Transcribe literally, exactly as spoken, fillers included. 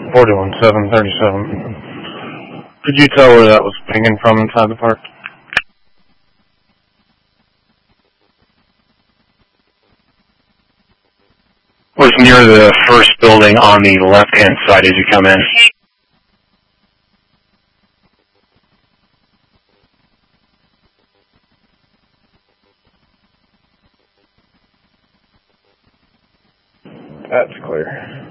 forty-one seven thirty-seven. Could you tell where that was pinging from inside the park? Was near the first building on the left-hand side as you come in. That's clear.